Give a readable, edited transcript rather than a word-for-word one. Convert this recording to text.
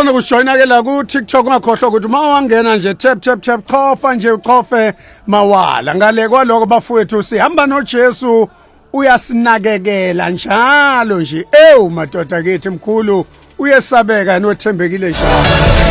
Usanda kujoyina ke la ku TikTok ungakhohlwa ukuthi uma wangena nje tap khofa nje ukhofe mawala ngale kwaloko bafowethu sihamba noJesu uyasinakekela njalo nje madoda kithi mkhulu uyesabeka nothembekile njalo.